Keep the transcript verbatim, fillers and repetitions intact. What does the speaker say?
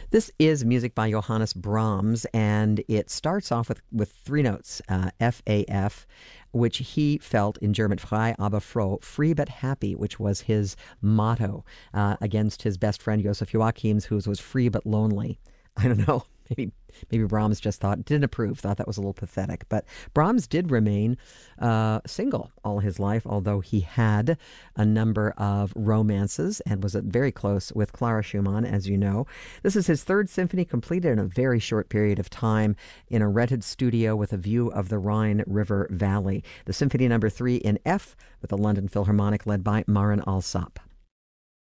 This is music by Johannes Brahms, and it starts off with, with three notes, uh, F A F, which he felt in German, frei, aber froh, free but happy, which was his motto uh, against his best friend Joseph Joachims, whose was free but lonely. I don't know. Maybe maybe Brahms just thought, didn't approve, thought that was a little pathetic. But Brahms did remain uh, single all his life, although he had a number of romances and was very close with Clara Schumann, as you know. This is his third symphony, completed in a very short period of time in a rented studio with a view of the Rhine River Valley. The Symphony Number Three in F with the London Philharmonic led by Marin Alsop.